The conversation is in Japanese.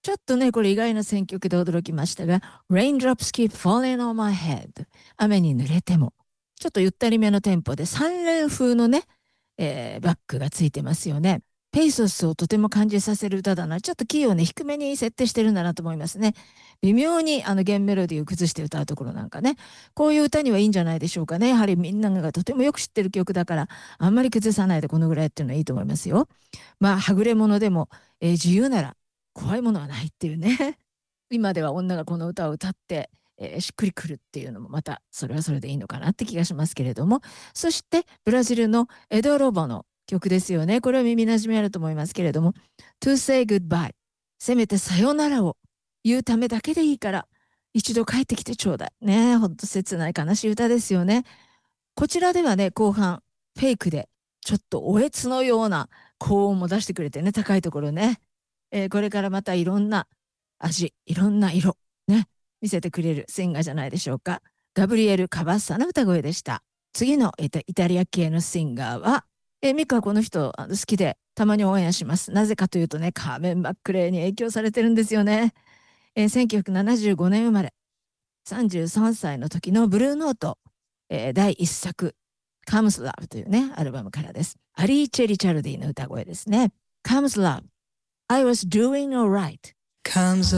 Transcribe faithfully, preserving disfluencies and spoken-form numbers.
ちょっとね、これ意外な選曲で驚きましたが、Raindrops Keep Falling on My Head。雨に濡れても。ちょっとゆったりめのテンポで三連風のね、えーバックがついてますよね。ペイソスをとても感じさせる歌だな。ちょっとキーをね、低めに設定してるんだなと思いますね。微妙にあの原メロディーを崩して歌うところなんかね。こういう歌にはいいんじゃないでしょうかね。やはりみんながとてもよく知ってる曲だから、あんまり崩さないでこのぐらいっていうのはいいと思いますよ。まあ、はぐれ者でも、えー自由なら怖いものはないっていうね。今では女がこの歌を歌って、えーしっくりくるっていうのもまたそれはそれでいいのかなって気がしますけれども、そしてブラジルのエド・ロボの曲ですよね。これは耳なじみあると思いますけれども、To say goodbye、せめてさよならを言うためだけでいいから一度帰ってきてちょうだいね。ほんと切ない悲しい歌ですよね。こちらではね、後半フェイクでちょっとおえつのような高音も出してくれてね、高いところね。えーこれからまたいろんな味、いろんな色、ね、見せてくれるシンガーじゃないでしょうか。ガブリエル・カバッサの歌声でした。次のイタイタリア系のシンガーは、えーミカはこの人あの好きでたまに応援します。なぜかというとね、カーメン・マックレーに影響されてるんですよね。えーせんきゅうひゃくななじゅうごねん生まれ、さんじゅうさんさいの時のブルーノート、えーだいいっさく、Comes Love というね、アルバムからです。アリー・チェリ・チャルディの歌声ですね。Comes Love, I was doing alright. Comes